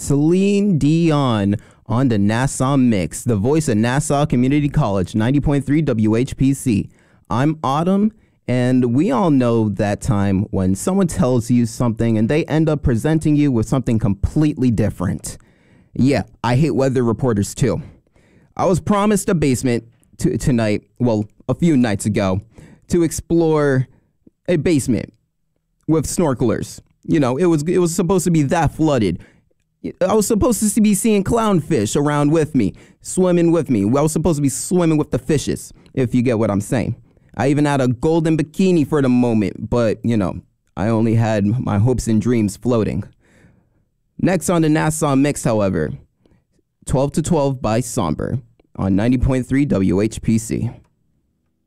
Celine Dion on the Nassau Mix, the voice of Nassau Community College, 90.3 WHPC. I'm Autumn, and we all know that time when someone tells you something and they end up presenting you with something completely different. Yeah, I hate weather reporters too. I was promised a basement tonight, well, a few nights ago, to explore a basement with snorkelers. You know, it was supposed to be that flooded. I was supposed to be seeing clownfish around with me, swimming with me. I was supposed to be swimming with the fishes, if you get what I'm saying. I even had a golden bikini for the moment, but, you know, I only had my hopes and dreams floating. Next on the Nassau Mix, however, 12 to 12 by Somber on 90.3 WHPC.